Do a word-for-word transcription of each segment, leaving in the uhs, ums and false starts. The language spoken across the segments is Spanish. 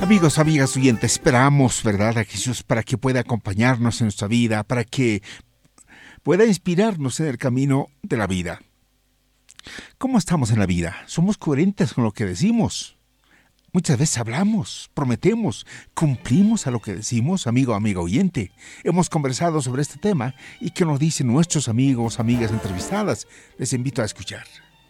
Amigos, amigas oyentes, esperamos, ¿verdad?, a Jesús para que pueda acompañarnos en nuestra vida, para que pueda inspirarnos en el camino de la vida. ¿Cómo estamos en la vida? ¿Somos coherentes con lo que decimos? Muchas veces hablamos, prometemos, cumplimos a lo que decimos, amigo, amiga oyente. Hemos conversado sobre este tema y qué nos dicen nuestros amigos, amigas entrevistadas. Les invito a escuchar.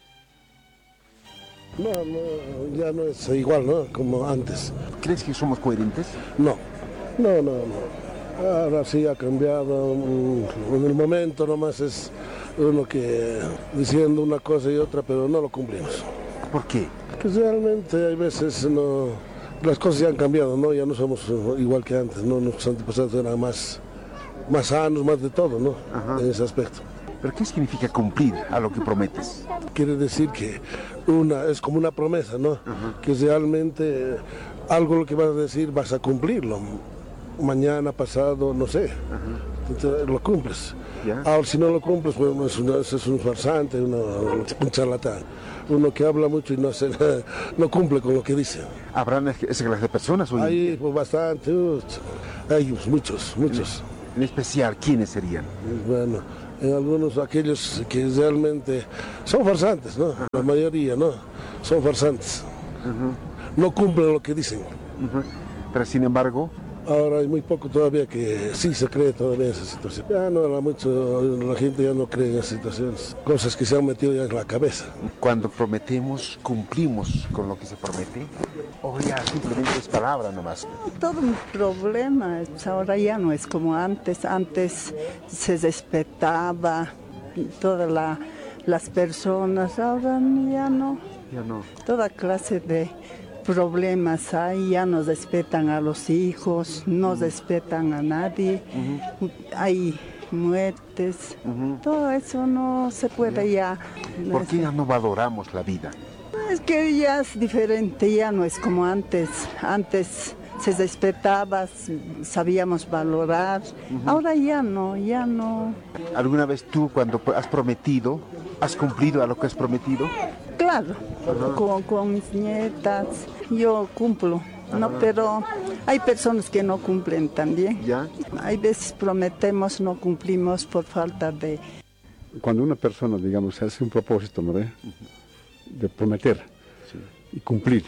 No, no, ya no es igual, ¿no?, como antes. ¿Crees que somos coherentes? No, no, no, no. Ahora sí ha cambiado. En el momento nomás es uno que diciendo una cosa y otra, pero no lo cumplimos. ¿Por qué? Pues realmente hay veces no, las cosas ya han cambiado, ¿no? Ya no somos igual que antes, ¿no? Nuestros antepasados eran más, más sanos, más de todo, ¿no? Ajá. En ese aspecto. ¿Pero qué significa cumplir a lo que prometes? Quiere decir que una es como una promesa, ¿no? Uh-huh. Que realmente algo lo que vas a decir vas a cumplirlo. Mañana, pasado, no sé. Uh-huh. Entonces, lo cumples. Yeah. Ahora, si no lo cumples, pues es, una, es un farsante, una, un charlatán. Uno que habla mucho y no, se, no cumple con lo que dice. ¿Habrán esa clase de personas hoy? Hay pues, bastante. Uh, hay muchos, muchos. En, en especial, ¿quiénes serían? Bueno, en algunos aquellos que realmente son farsantes, ¿no? Uh-huh. La mayoría, ¿no? Son farsantes. Uh-huh. No cumplen lo que dicen. Uh-huh. Pero sin embargo... Ahora hay muy poco todavía que sí se cree todavía esa situación. Ya no era mucho, la gente ya no cree en esas situaciones. Cosas que se han metido ya en la cabeza. Cuando prometemos, cumplimos con lo que se promete. O ya simplemente es palabra nomás. Todo un problema. Ahora ya no es como antes. Antes se respetaba todas la, las personas. Ahora ya no. Ya no. Toda clase de problemas hay, ya no respetan a los hijos, no uh-huh. respetan a nadie, uh-huh. hay muertes, uh-huh. todo eso no se puede uh-huh. ya. ¿Por qué ya no valoramos la vida? Es que ya es diferente, ya no es como antes, antes se respetaba, sabíamos valorar, uh-huh. ahora ya no, ya no. ¿Alguna vez tú cuando has prometido, has cumplido a lo que has prometido? Claro, uh-huh. con, con mis nietas, yo cumplo, uh-huh. no, pero hay personas que no cumplen también. ¿Ya? Hay veces prometemos, no cumplimos por falta de... Cuando una persona, digamos, hace un propósito, ¿no? Uh-huh. De prometer sí. y cumplir,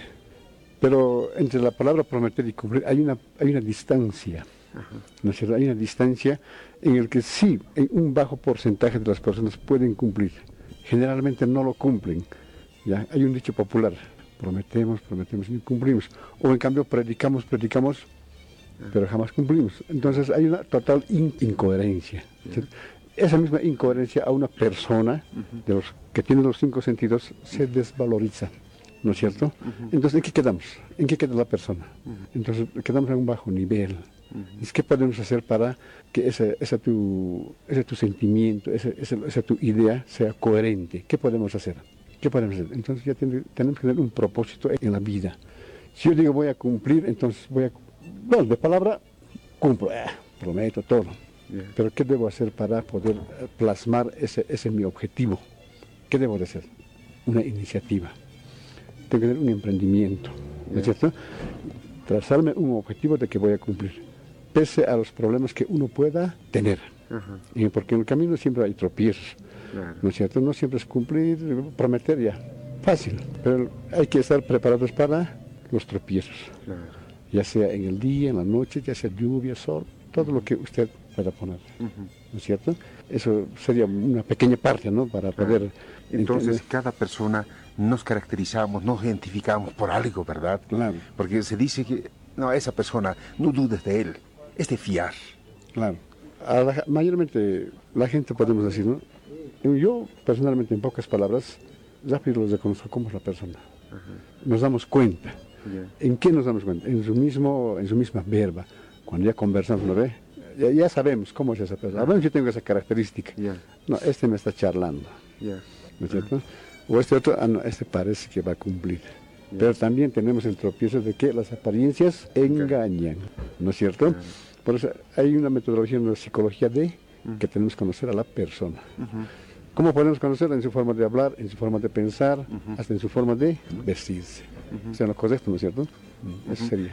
pero entre la palabra prometer y cumplir hay una, hay una distancia, uh-huh. ¿no es cierto? Hay una distancia en la que sí, en un bajo porcentaje de las personas pueden cumplir, generalmente no lo cumplen. ¿Ya? Hay un dicho popular, prometemos, prometemos y no cumplimos. O en cambio predicamos, predicamos, pero jamás cumplimos. Entonces hay una total in- incoherencia. Yeah. Esa misma incoherencia a una persona uh-huh. de los que tiene los cinco sentidos se desvaloriza, ¿no es cierto? Uh-huh. Entonces, ¿en qué quedamos? ¿En qué queda la persona? Uh-huh. Entonces quedamos en un bajo nivel. Uh-huh. ¿Qué podemos hacer para que ese, ese, tu, ese tu sentimiento, ese, ese, esa tu idea sea coherente? ¿Qué podemos hacer? ¿Qué podemos hacer? Entonces ya tiene, tenemos que tener un propósito en la vida. Si yo digo voy a cumplir, entonces voy a... Bueno, de palabra cumplo, eh, prometo todo. Yeah. Pero ¿qué debo hacer para poder plasmar ese, ese mi objetivo? ¿Qué debo de hacer? Una iniciativa. Tengo que tener un emprendimiento, ¿no es cierto? Trazarme un objetivo de que voy a cumplir, pese a los problemas que uno pueda tener. Uh-huh. Y porque en el camino siempre hay tropiezos. Claro. ¿No es cierto? No siempre es cumplir, prometer ya, fácil, pero hay que estar preparados para los tropiezos, claro. Ya sea en el día, en la noche, ya sea lluvia, sol, todo uh-huh. lo que usted pueda poner, uh-huh. ¿no es cierto? Eso sería una pequeña parte, ¿no? Para claro. poder... Entonces, entender. Cada persona nos caracterizamos, nos identificamos por algo, ¿verdad? Claro. Porque se dice que, no, esa persona, no dudes de él, es de fiar. Claro. A la, mayormente la gente podemos decir, ¿no? Yo, personalmente, en pocas palabras, rápido los reconozco como es la persona. Uh-huh. Nos damos cuenta. Yeah. ¿En qué nos damos cuenta? En su mismo, en su misma verba. Cuando ya conversamos, ¿no ve? Ya, ya sabemos cómo es esa persona. A ver, yo tengo esa característica. Yeah. No, este me está charlando. Yeah. ¿No es cierto? Uh-huh. O este otro, ah, no, este parece que va a cumplir. Yeah. Pero también tenemos el tropiezo de que las apariencias engañan. ¿No es cierto? Uh-huh. Por eso hay una metodología en la psicología de uh-huh. que tenemos que conocer a la persona. Uh-huh. ¿Cómo podemos conocerla? En su forma de hablar, en su forma de pensar, uh-huh. hasta en su forma de vestirse. Uh-huh. O sea, lo correcto, ¿no es cierto? Uh-huh. Eso sería.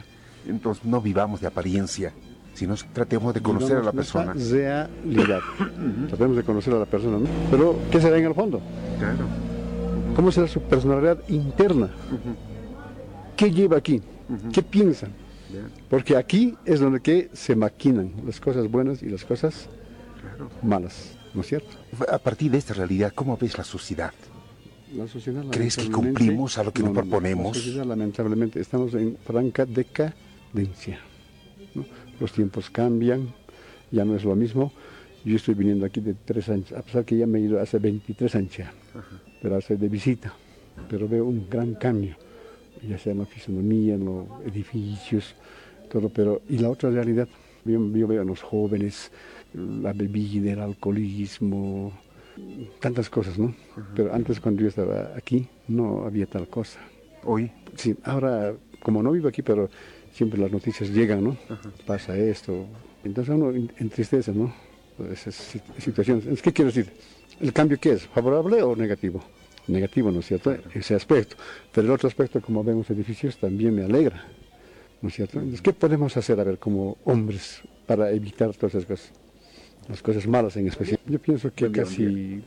Entonces no vivamos de apariencia, sino tratemos de conocer Vivamos a la persona. Realidad. Tratemos de conocer a la persona, ¿no? Pero, ¿qué será en el fondo? Claro. ¿Cómo será su personalidad interna? Uh-huh. ¿Qué lleva aquí? Uh-huh. ¿Qué piensa? Yeah. Porque aquí es donde que se maquinan las cosas buenas y las cosas Claro. malas, ¿no es cierto? A partir de esta realidad, ¿cómo ves la sociedad? La sociedad, ¿Crees que lamentablemente, cumplimos a lo que no, nos no, no. proponemos? La sociedad, lamentablemente, estamos en franca decadencia, ¿no? Los tiempos cambian, ya no es lo mismo. Yo estoy viniendo aquí de tres años, a pesar que ya me he ido hace veintitrés años ya, Ajá. pero hace de visita, pero veo un gran cambio, ya sea en la fisonomía, en los edificios, todo, pero, y la otra realidad, yo, yo veo a los jóvenes, la bebida, el alcoholismo, tantas cosas, ¿no? Uh-huh. Pero antes, cuando yo estaba aquí, no había tal cosa. ¿Hoy? Sí, ahora, como no vivo aquí, pero siempre las noticias llegan, ¿no? Uh-huh. Pasa esto, entonces uno entristece, ¿no? Esas situaciones. ¿Qué quiero decir? ¿El cambio qué es? ¿Favorable o negativo? Negativo, ¿no es cierto? Claro. Ese aspecto. Pero el otro aspecto, como vemos edificios, también me alegra, ¿no es cierto? Entonces, ¿qué podemos hacer, a ver, como hombres, para evitar todas esas cosas? Las cosas malas en especial. Yo pienso que bien, casi, bien.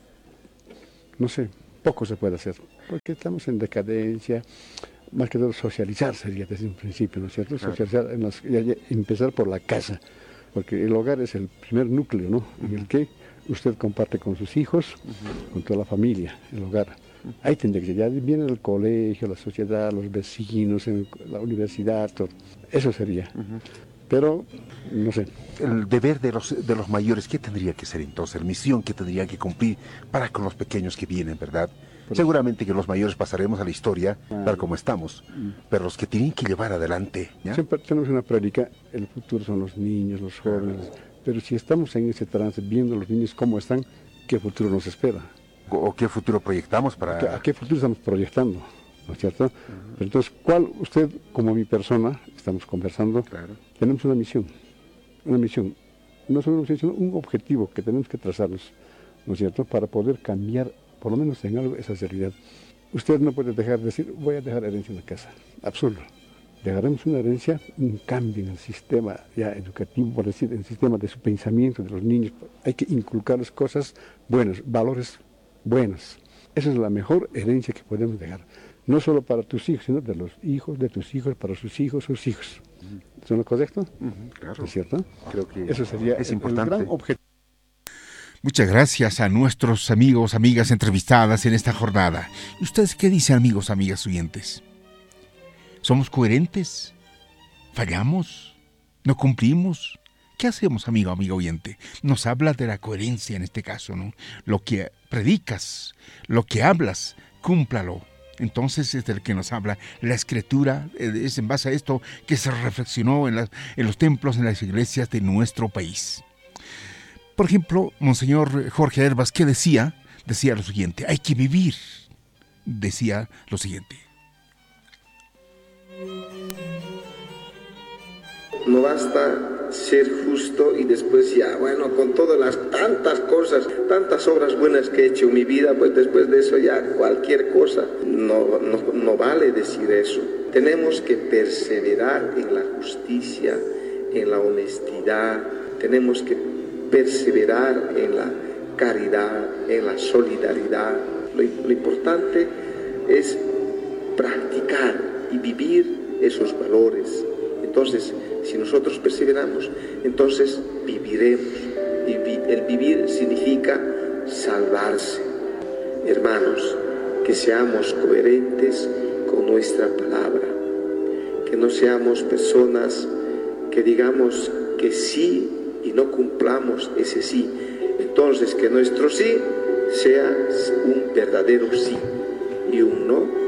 no sé, poco se puede hacer, porque estamos en decadencia, más que todo socializar sería desde un principio, ¿no es cierto? Claro. Socializar, en las, empezar por la casa, porque el hogar es el primer núcleo, ¿no? Uh-huh. En el que usted comparte con sus hijos, uh-huh. con toda la familia, el hogar. Uh-huh. Ahí tendría que ser, ya viene el colegio, la sociedad, los vecinos, en la universidad, todo. Eso sería. Uh-huh. Pero, no sé. El deber de los, de los mayores, ¿qué tendría que ser entonces? La misión que tendrían que cumplir para con los pequeños que vienen, ¿verdad? Por Seguramente que los mayores pasaremos a la historia, ah, tal como estamos, mm. pero los que tienen que llevar adelante, ¿ya? Siempre tenemos una prédica, el futuro son los niños, los jóvenes, ah. pero si estamos en ese trance, viendo a los niños cómo están, ¿qué futuro nos espera? ¿O, o qué futuro proyectamos para...? ¿A qué futuro estamos proyectando? ¿No es cierto? Uh-huh. Pero entonces, ¿cuál usted, como mi persona, estamos conversando, claro. tenemos una misión, una misión, no solo una misión, sino un objetivo que tenemos que trazarnos, ¿no es cierto?, para poder cambiar, por lo menos en algo, esa realidad. Usted no puede dejar de decir, voy a dejar herencia en la casa, absurdo. Dejaremos una herencia, un cambio en el sistema ya educativo, por decir, en el sistema de su pensamiento de los niños. Hay que inculcarles cosas buenas, valores buenos. Esa es la mejor herencia que podemos dejar. No solo para tus hijos, sino de los hijos de tus hijos, para sus hijos, sus hijos. Uh-huh. ¿Son lo correcto? Uh-huh, claro. ¿Es cierto? Creo que eso sería es el, importante. el gran objetivo. Muchas gracias a nuestros amigos, amigas entrevistadas en esta jornada. ¿Ustedes qué dicen, amigos, amigas oyentes? ¿Somos coherentes? ¿Fallamos? ¿No cumplimos? ¿Qué hacemos, amigo, amigo oyente? Nos habla de la coherencia en este caso, ¿no? Lo que predicas, lo que hablas, cúmplalo. Entonces es del que nos habla la Escritura, es en base a esto que se reflexionó en, la, en los templos, en las iglesias de nuestro país. Por ejemplo, Monseñor Jorge Hervas, ¿qué decía? Decía lo siguiente, hay que vivir, decía lo siguiente. No basta ser justo y después ya, bueno, con todas las tantas cosas, tantas obras buenas que he hecho en mi vida, pues después de eso ya cualquier cosa, no, no, no vale decir eso. Tenemos que perseverar en la justicia, en la honestidad, tenemos que perseverar en la caridad, en la solidaridad. Lo, lo importante es practicar y vivir esos valores. Entonces, si nosotros perseveramos, entonces viviremos. Y vi, el vivir significa salvarse. Hermanos, que seamos coherentes con nuestra palabra. Que no seamos personas que digamos que sí y no cumplamos ese sí. Entonces, que nuestro sí sea un verdadero sí y un no.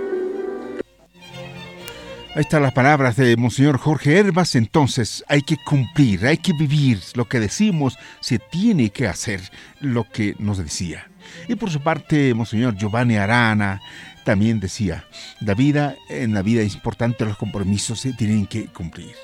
Ahí están las palabras de Monseñor Jorge Hervas. Entonces hay que cumplir, hay que vivir lo que decimos, se tiene que hacer lo que nos decía. Y por su parte, Monseñor Giovanni Arana también decía, la vida, en la vida es importante, los compromisos se tienen que cumplir.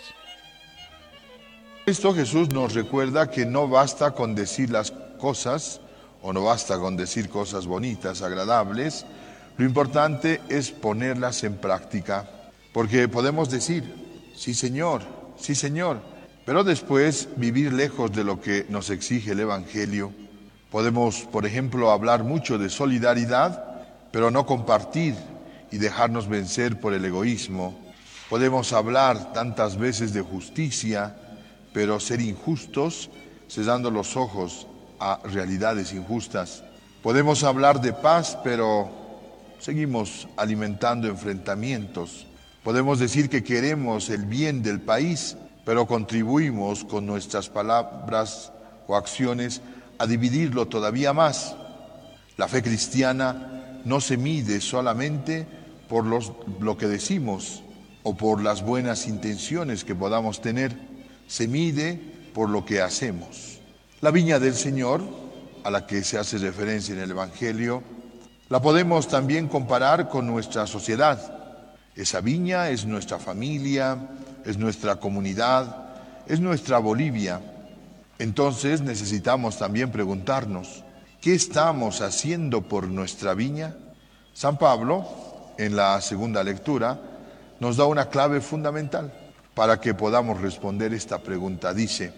Esto Jesús nos recuerda que no basta con decir las cosas, o no basta con decir cosas bonitas, agradables, lo importante es ponerlas en práctica. Porque podemos decir, Sí, Señor, sí, Señor. Pero después vivir lejos de lo que nos exige el Evangelio. Podemos, por ejemplo, hablar mucho de solidaridad, pero no compartir y dejarnos vencer por el egoísmo. Podemos hablar tantas veces de justicia, pero ser injustos, cerrando los ojos a realidades injustas. Podemos hablar de paz, pero seguimos alimentando enfrentamientos. Podemos decir que queremos el bien del país, pero contribuimos con nuestras palabras o acciones a dividirlo todavía más. La fe cristiana no se mide solamente por los, lo que decimos o por las buenas intenciones que podamos tener, se mide por lo que hacemos. La viña del Señor, a la que se hace referencia en el Evangelio, la podemos también comparar con nuestra sociedad. Esa viña es nuestra familia, es nuestra comunidad, es nuestra Bolivia. Entonces necesitamos también preguntarnos, ¿qué estamos haciendo por nuestra viña? San Pablo, en la segunda lectura, nos da una clave fundamental para que podamos responder esta pregunta. Dice,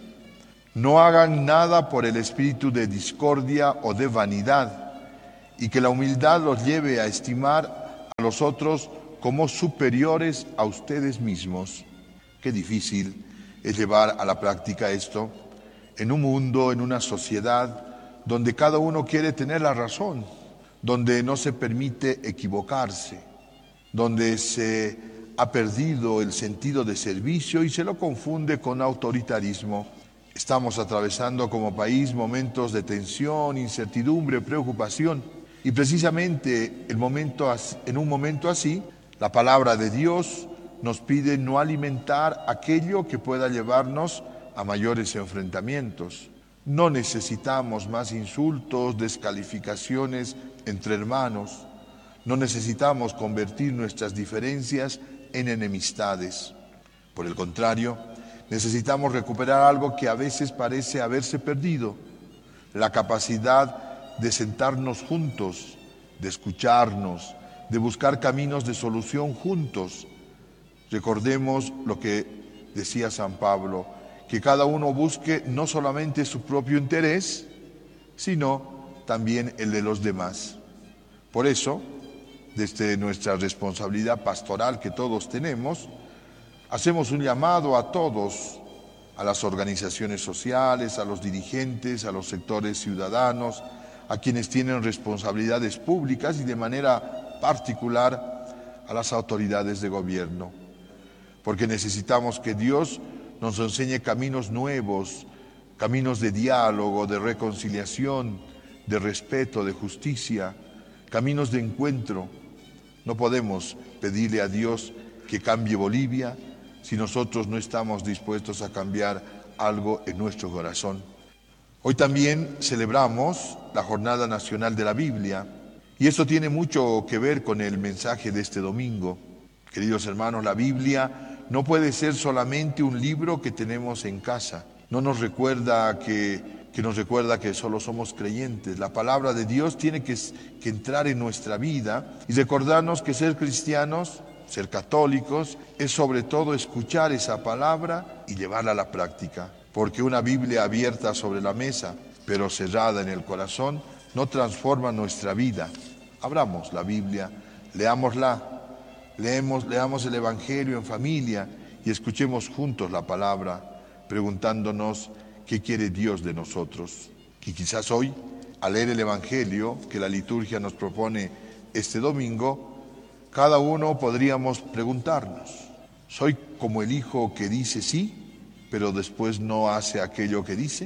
no hagan nada por el espíritu de discordia o de vanidad, y que la humildad los lleve a estimar a los otros como superiores a ustedes mismos. Qué difícil es llevar a la práctica esto en un mundo, en una sociedad donde cada uno quiere tener la razón, donde no se permite equivocarse, donde se ha perdido el sentido de servicio y se lo confunde con autoritarismo. Estamos atravesando como país momentos de tensión, incertidumbre, preocupación, y precisamente el momento, en un momento así, la palabra de Dios nos pide no alimentar aquello que pueda llevarnos a mayores enfrentamientos. No necesitamos más insultos, descalificaciones entre hermanos. No necesitamos convertir nuestras diferencias en enemistades. Por el contrario, necesitamos recuperar algo que a veces parece haberse perdido: la capacidad de sentarnos juntos, de escucharnos, de buscar caminos de solución juntos. Recordemos lo que decía San Pablo, que cada uno busque no solamente su propio interés, sino también el de los demás. Por eso, desde nuestra responsabilidad pastoral que todos tenemos, hacemos un llamado a todos, a las organizaciones sociales, a los dirigentes, a los sectores ciudadanos, a quienes tienen responsabilidades públicas y de manera particular a las autoridades de gobierno. Porque necesitamos que Dios nos enseñe caminos nuevos, caminos de diálogo, de reconciliación, de respeto, de justicia, caminos de encuentro. No podemos pedirle a Dios que cambie Bolivia si nosotros no estamos dispuestos a cambiar algo en nuestro corazón. Hoy también celebramos la Jornada Nacional de la Biblia y esto tiene mucho que ver con el mensaje de este domingo. Queridos hermanos, la Biblia no puede ser solamente un libro que tenemos en casa. No nos recuerda que, que nos recuerda que solo somos creyentes. La palabra de Dios tiene que, que entrar en nuestra vida y recordarnos que ser cristianos, ser católicos, es sobre todo escuchar esa palabra y llevarla a la práctica. Porque una Biblia abierta sobre la mesa, pero cerrada en el corazón, no transforma nuestra vida. Abramos la Biblia, leámosla. Leemos, leamos el Evangelio en familia y escuchemos juntos la palabra, preguntándonos qué quiere Dios de nosotros. Y quizás hoy, al leer el Evangelio que la liturgia nos propone este domingo, cada uno podríamos preguntarnos, ¿soy como el hijo que dice sí, pero después no hace aquello que dice?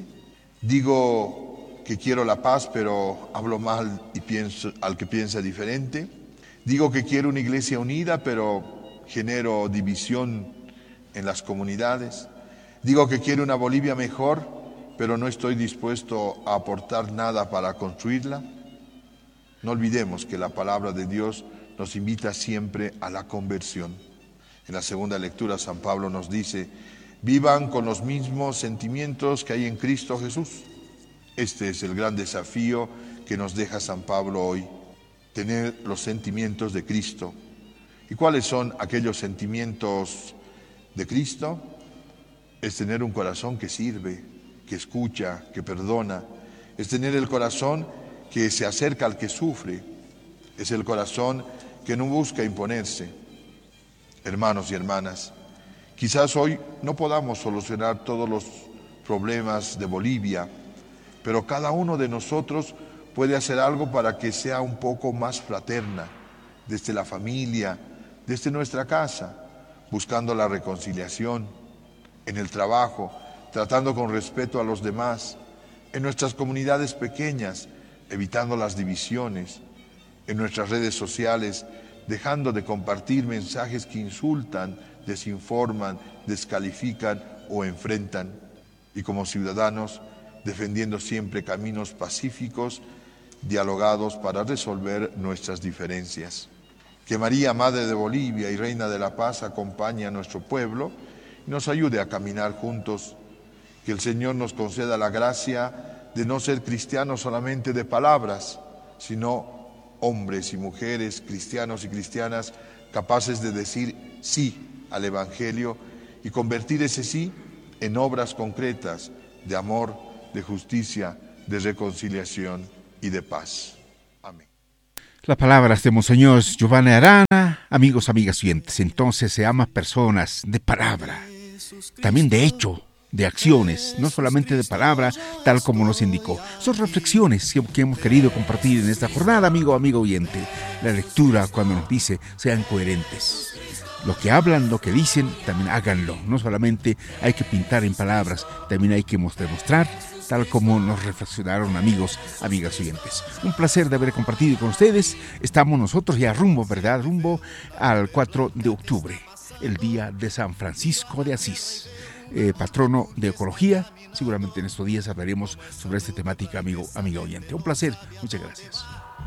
¿Digo que quiero la paz, pero hablo mal y pienso al que piensa diferente? Digo que quiero una iglesia unida, pero genero división en las comunidades. Digo que quiero una Bolivia mejor, pero no estoy dispuesto a aportar nada para construirla. No olvidemos que la palabra de Dios nos invita siempre a la conversión. En la segunda lectura, San Pablo nos dice, vivan con los mismos sentimientos que hay en Cristo Jesús. Este es el gran desafío que nos deja San Pablo hoy. Tener los sentimientos de Cristo. ¿Y cuáles son aquellos sentimientos de Cristo es tener un corazón que sirve, que escucha, que perdona, es tener el corazón que se acerca al que sufre, es el corazón que no busca imponerse. Hermanos y hermanas, quizás hoy no podamos solucionar todos los problemas de Bolivia, pero cada uno de nosotros puede hacer algo para que sea un poco más fraterna, desde la familia, desde nuestra casa, buscando la reconciliación, en el trabajo, tratando con respeto a los demás, en nuestras comunidades pequeñas, evitando las divisiones, en nuestras redes sociales, dejando de compartir mensajes que insultan, desinforman, descalifican o enfrentan, y como ciudadanos, defendiendo siempre caminos pacíficos, dialogados para resolver nuestras diferencias. Que María, Madre de Bolivia y Reina de la Paz, acompañe a nuestro pueblo y nos ayude a caminar juntos. Que el Señor nos conceda la gracia de no ser cristianos solamente de palabras, sino hombres y mujeres, cristianos y cristianas, capaces de decir sí al Evangelio y convertir ese sí en obras concretas de amor, de justicia, de reconciliación y de paz. Amén. Las palabras de Monseñor Giovanni Arana. Amigos, amigas oyentes, entonces se ama personas de palabra, también de hecho, de acciones, no solamente de palabra, tal como nos indicó. Son reflexiones que hemos querido compartir en esta jornada, amigo, amigo oyente. La lectura, cuando nos dice, sean coherentes. Lo que hablan, lo que dicen, también háganlo. No solamente hay que pintar en palabras, también hay que demostrar, tal como nos reflexionaron amigos, amigas oyentes. Un placer de haber compartido con ustedes. Estamos nosotros ya rumbo, ¿verdad? Rumbo al cuatro de octubre, el día de San Francisco de Asís, eh, patrono de ecología. Seguramente en estos días hablaremos sobre esta temática, amigo, amiga oyente. Un placer, muchas gracias.